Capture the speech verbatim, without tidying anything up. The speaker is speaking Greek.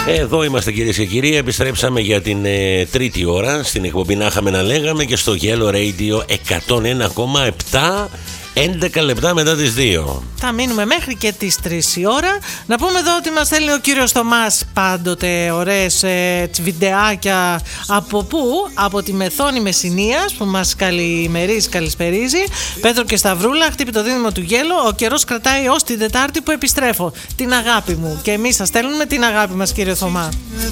Εδώ είμαστε κυρίες και κύριοι, επιστρέψαμε για την ε, τρίτη ώρα στην εκπομπή Να Είχαμε Να Λέγαμε και στο Yellow Radio εκατόν ένα κόμμα επτά, έντεκα λεπτά μετά τις δύο. Θα μείνουμε μέχρι και τις τρεις η ώρα. Να πούμε εδώ ότι μας στέλνει ο κύριος Θωμάς πάντοτε ωραίες ε, βιντεάκια. Από πού? Από τη Μεθόνη Μεσσηνίας που μας καλημερίζει, καλησπερίζει. Πέτρο και Σταυρούλα, χτύπη το δίδυμο του γέλου. Ο καιρός κρατάει ως την Τετάρτη που επιστρέφω. Την αγάπη μου. Και εμείς σας στέλνουμε την αγάπη μας, κύριε Θωμά.